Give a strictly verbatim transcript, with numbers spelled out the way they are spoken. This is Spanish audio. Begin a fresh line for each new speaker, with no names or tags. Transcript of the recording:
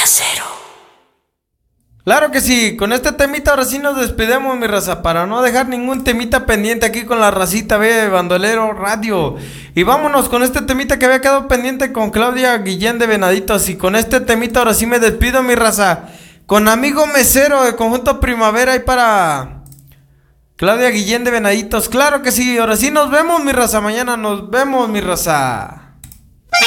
Mesero.
Claro que sí, con este temita ahora sí nos despedimos, mi raza, para no dejar ningún temita pendiente aquí con la racita B de Bandolero Radio. Y vámonos con este temita que había quedado pendiente con Claudia Guillén de Venaditos. Y con este temita ahora sí me despido, mi raza, con Amigo Mesero de Conjunto Primavera y para Claudia Guillén de Venaditos. Claro que sí, ahora sí nos vemos, mi raza, mañana nos vemos, mi raza.